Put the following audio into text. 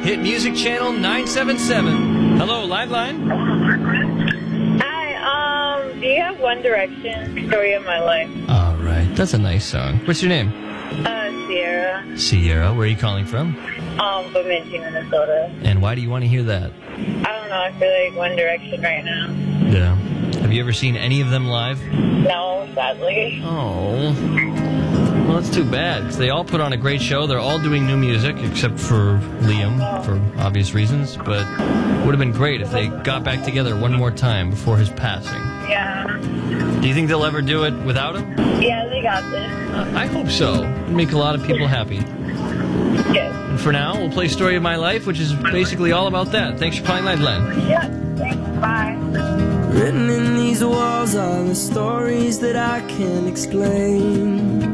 Hit Music Channel 977. Hello, Liveline. Hi, do you have One Direction, Story of My Life? All right, that's a nice song. What's your name? Sierra. Sierra, where are you calling from? Bemidji, Minnesota. And why do you want to hear that? I don't know, I feel like One Direction right now. Yeah. Have you ever seen any of them live? No, sadly. Oh. Well, that's too bad, because they all put on a great show. They're all doing new music, except for Liam, for obvious reasons. But it would have been great if they got back together one more time before his passing. Yeah. Do you think they'll ever do it without him? Yeah, they got this. I hope so. It'd make a lot of people happy. Yes. And for now, we'll play Story of My Life, which is basically all about that. Thanks for calling Liveline. Yeah, thanks. Bye. Written in these walls are the stories that I can't explain.